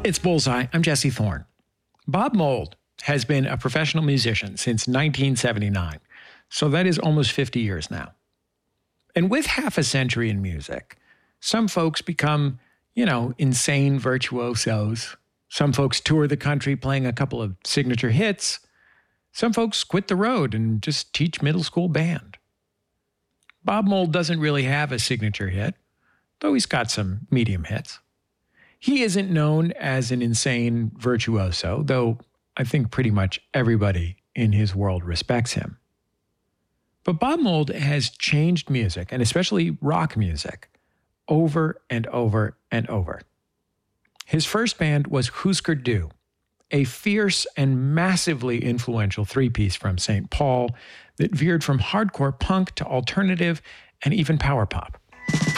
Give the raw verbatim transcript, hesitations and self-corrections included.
It's Bullseye. I'm Jesse Thorne. Bob Mould has been a professional musician since nineteen seventy-nine, so that is almost fifty years now. And with half a century in music, some folks become, you know, insane virtuosos. Some folks tour the country playing a couple of signature hits. Some folks quit the road and just teach middle school band. Bob Mould doesn't really have a signature hit, though he's got some medium hits. He isn't known as an insane virtuoso, though I think pretty much everybody in his world respects him. But Bob Mould has changed music, and especially rock music, over and over and over. His first band was Husker Du, a fierce and massively influential three-piece from Saint Paul that veered from hardcore punk to alternative and even power pop.